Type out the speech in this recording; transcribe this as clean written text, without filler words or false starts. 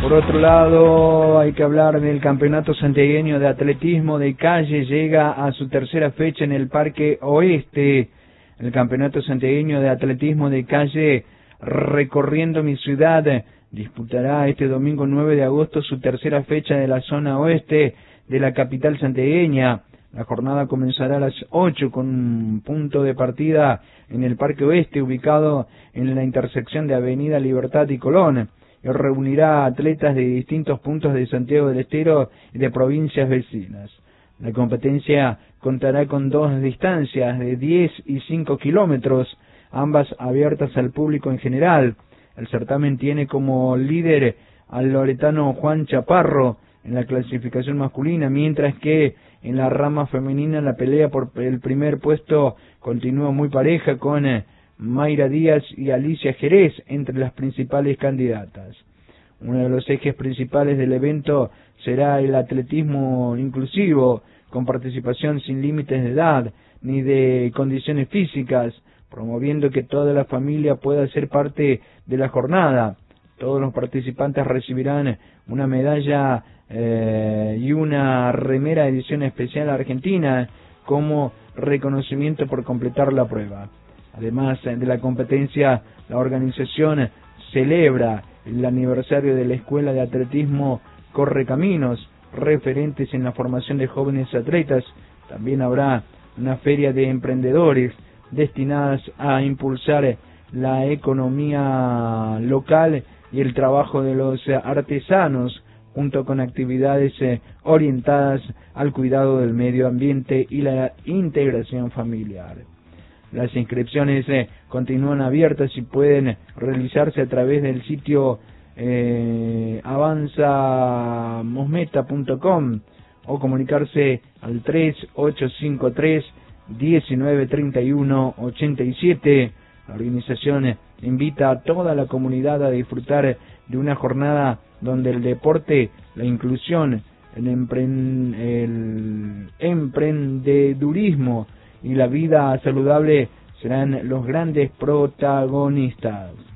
Por otro lado, hay que hablar del Campeonato Santiagueño de Atletismo de Calle. Llega a su tercera fecha en el Parque Oeste. El Campeonato Santiagueño de Atletismo de Calle, recorriendo mi ciudad, disputará este domingo 9 de agosto su tercera fecha de la zona oeste de la capital santiagueña. La jornada comenzará a las 8 con un punto de partida en el Parque Oeste, ubicado en la intersección de Avenida Libertad y Colón. Y reunirá atletas de distintos puntos de Santiago del Estero y de provincias vecinas. La competencia contará con dos distancias de 10 y 5 kilómetros, ambas abiertas al público en general. El certamen tiene como líder al loretano Juan Chaparro en la clasificación masculina, mientras que en la rama femenina la pelea por el primer puesto continúa muy pareja, con Mayra Díaz y Alicia Jerez entre las principales candidatas. Uno de los ejes principales del evento será el atletismo inclusivo, con participación sin límites de edad ni de condiciones físicas, promoviendo que toda la familia pueda ser parte de la jornada. Todos los participantes recibirán una medalla y una remera edición especial argentina como reconocimiento por completar la prueba. Además de la competencia, la organización celebra el aniversario de la Escuela de Atletismo Correcaminos, referentes en la formación de jóvenes atletas. También habrá una feria de emprendedores destinadas a impulsar la economía local y el trabajo de los artesanos, junto con actividades orientadas al cuidado del medio ambiente y la integración familiar. Las inscripciones continúan abiertas y pueden realizarse a través del sitio avanzamosmeta.com o comunicarse al 3853 1931 87. La organización invita a toda la comunidad a disfrutar de una jornada donde el deporte, la inclusión, el emprendedurismo y la vida saludable serán los grandes protagonistas.